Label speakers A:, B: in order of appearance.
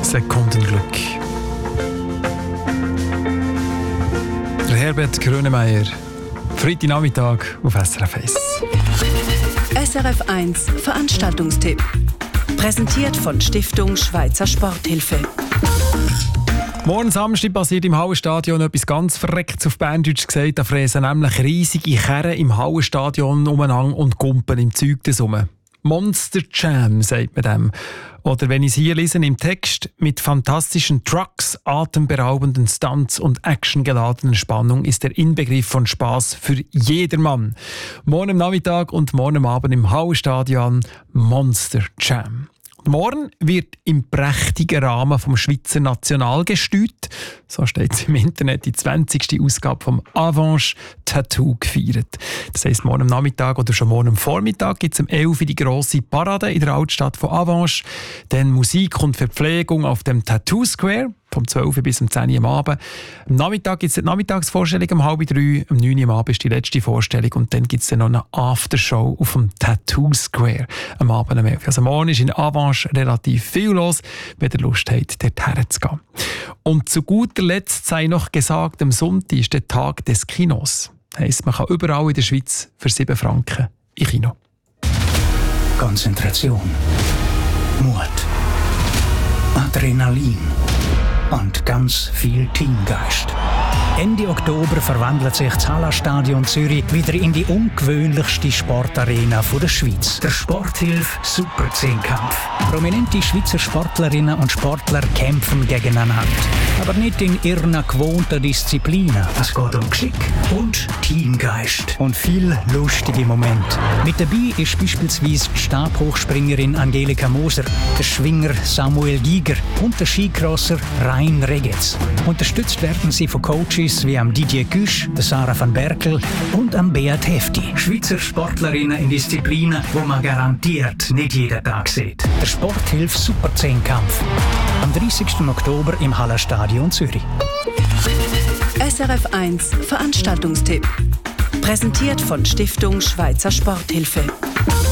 A: Sekundenglück. Der Herbert Grönemeyer, Freitagnachmittag auf SRF 1.
B: SRF 1 Veranstaltungstipp. Präsentiert von Stiftung Schweizer Sporthilfe.
A: Morgen Samstag passiert im Hallenstadion etwas ganz Verrecktes auf Berndeutsch gesagt. Da fräsen nämlich riesige Kerren im Hallenstadion umeinander und gumpen im Zeug rum. Monster Jam, sagt man dem. Oder wenn ich es hier lese im Text, mit fantastischen Trucks, atemberaubenden Stunts und actiongeladenen Spannung ist der Inbegriff von Spass für jedermann. Morgen am Nachmittag und morgen am Abend im Hallenstadion Monster Jam. Morgen wird im prächtigen Rahmen vom Schweizer Nationalgestüt, so steht es im Internet, die 20. Ausgabe vom Avanche Tattoo gefeiert. Das heisst, morgen am Nachmittag oder schon morgen am Vormittag gibt es um 11 Uhr die grosse Parade in der Altstadt von Avanche. Dann Musik und Verpflegung auf dem Tattoo Square. Vom 12 Uhr bis um 10 Uhr am Abend. Am Nachmittag gibt es die Nachmittagsvorstellung um 2:30. Um 9 Uhr am Abend ist die letzte Vorstellung. Und dann gibt es noch eine Aftershow auf dem Tattoo Square am Abend um 11 Uhr. Also morgen ist in Avanche relativ viel los, wenn ihr Lust habt, dort herzugehen. Und zu guter Letzt sei noch gesagt, am Sonntag ist der Tag des Kinos. Heisst, man kann überall in der Schweiz für 7 Franken in Kino.
C: Konzentration, Mut, Adrenalin und ganz viel Teamgeist. Ende Oktober verwandelt sich das Hallenstadion Zürich wieder in die ungewöhnlichste Sportarena der Schweiz. Der Sporthilfe Super 10-Kampf. Prominente Schweizer Sportlerinnen und Sportler kämpfen gegeneinander. Aber nicht in ihren gewohnten Disziplinen. Es geht um Geschick und Teamgeist. Und viel lustige Momente. Mit dabei ist beispielsweise die Stabhochspringerin Angelika Moser, der Schwinger Samuel Giger und der Skicrosser Rein Regetz. Unterstützt werden sie von Coaches wie am Didier Güsch, der Sarah van Berkel und am Beat Hefti. Schweizer Sportlerinnen in Disziplinen, wo man garantiert nicht jeden Tag sieht. Der Sporthilfe Super 10-Kampf. Am 30. Oktober im Hallenstadion Zürich.
B: SRF 1 Veranstaltungstipp. Präsentiert von Stiftung Schweizer Sporthilfe.